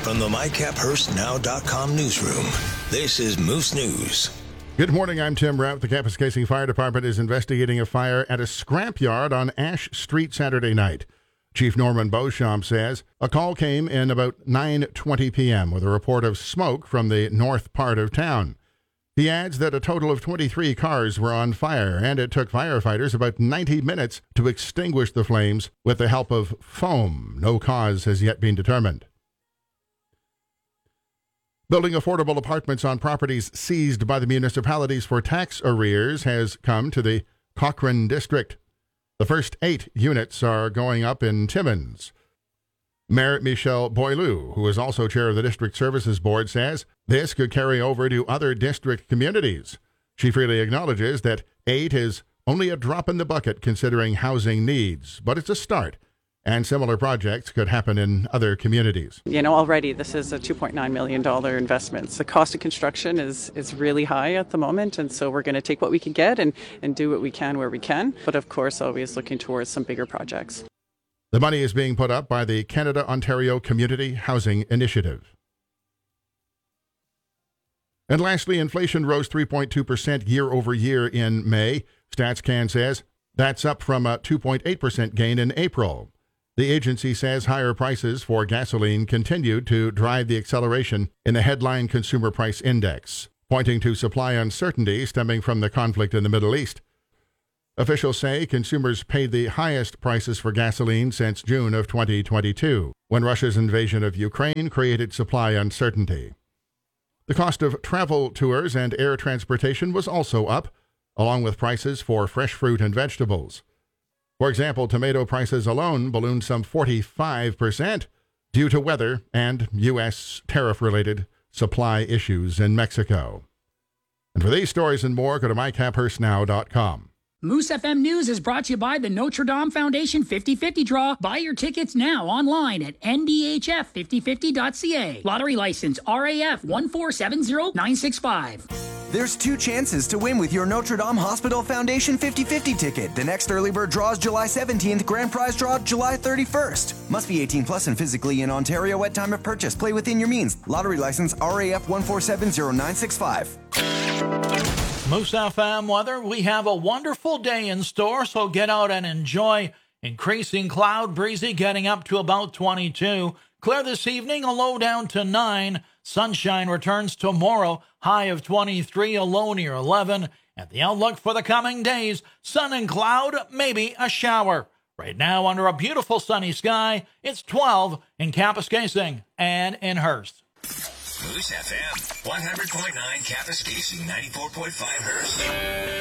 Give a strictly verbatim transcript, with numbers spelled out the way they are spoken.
From the my cap hurst now dot com newsroom, this is Moose News. Good morning, I'm Tim Rapp. The Kapuskasing Fire Department is investigating a fire at a scrapyard on Ash Street Saturday night. Chief Norman Beauchamp says a call came in about nine twenty p.m. with a report of smoke from the north part of town. He adds that a total of twenty-three cars were on fire, and it took firefighters about ninety minutes to extinguish the flames with the help of foam. No cause has yet been determined. Building affordable apartments on properties seized by the municipalities for tax arrears has come to the Cochrane district. The first eight units are going up in Timmins. Mayor Michelle Boileau, who is also chair of the District Services Board, says this could carry over to other district communities. She freely acknowledges that eight is only a drop in the bucket considering housing needs, but it's a start, and similar projects could happen in other communities. You know, already this is a two point nine million dollars investment. The cost of construction is, is really high at the moment, and so we're going to take what we can get and, and do what we can where we can, but of course always looking towards some bigger projects. The money is being put up by the Canada-Ontario Community Housing Initiative. And lastly, inflation rose three point two percent year over year in May. StatsCan says that's up from a two point eight percent gain in April. The agency says higher prices for gasoline continued to drive the acceleration in the headline consumer price index, pointing to supply uncertainty stemming from the conflict in the Middle East. Officials say consumers paid the highest prices for gasoline since June of twenty twenty-two, when Russia's invasion of Ukraine created supply uncertainty. The cost of travel tours and air transportation was also up, along with prices for fresh fruit and vegetables. For example, tomato prices alone ballooned some forty-five percent due to weather and U S tariff-related supply issues in Mexico. And for these stories and more, go to my cap hurst now dot com. Moose F M News is brought to you by the Notre Dame Foundation fifty fifty Draw. Buy your tickets now online at N D H F fifty fifty dot C A. Lottery license R A F one four seven zero nine six five. There's two chances to win with your Notre Dame Hospital Foundation fifty fifty ticket. The next early bird draw is July seventeenth, grand prize draw July thirty-first. Must be eighteen plus and physically in Ontario at time of purchase. Play within your means. Lottery license R A F one four seven zero nine six five. Moose F M weather, we have a wonderful day in store, so get out and enjoy. Increasing cloud, breezy, getting up to about twenty-two. Clear this evening, a low down to nine. Sunshine returns tomorrow, high of twenty-three, a low near eleven. And the outlook for the coming days, sun and cloud, maybe a shower. Right now, under a beautiful sunny sky, it's twelve in Kapuskasing and in Hearst. Moose F M, one hundred point nine Kapuskasing, ninety-four point five Hearst.